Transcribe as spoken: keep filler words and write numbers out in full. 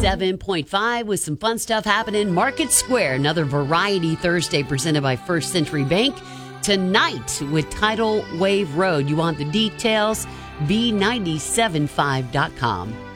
ninety-seven point five with some fun stuff happening. Market Square, another Variety Thursday presented by First Century Bank. Tonight with Tidal Wave Road. You want the details? B nine seven five dot com.